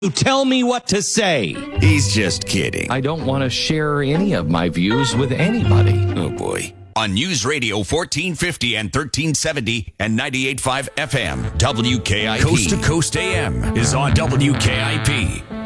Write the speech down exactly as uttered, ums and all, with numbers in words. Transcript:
Tell me what to say. He's just kidding. I don't want to share any of my views with anybody. Oh, boy. On News Radio fourteen fifty and thirteen seventy and ninety-eight point five F M, W K I P. Coast to Coast A M is on W K I P.